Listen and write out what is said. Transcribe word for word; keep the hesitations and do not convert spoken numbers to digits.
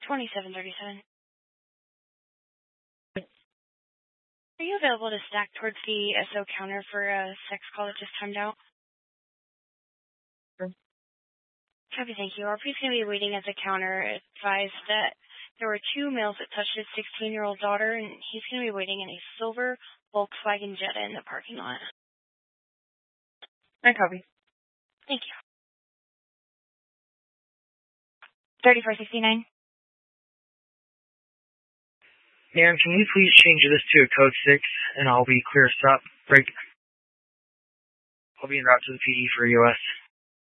twenty-seven thirty-seven. Are you available to stack towards the S O counter for a sex call that just timed out? Sure. Copy, thank you. Our priest going to be waiting at the counter. Advised that there were two males that touched his sixteen-year-old daughter, and he's going to be waiting in a silver Volkswagen Jetta in the parking lot. I copy. Thank you. thirty-four sixty-nine. Ma'am, can you please change this to a code six, and I'll be clear stop break. I'll be en route to the P D for U S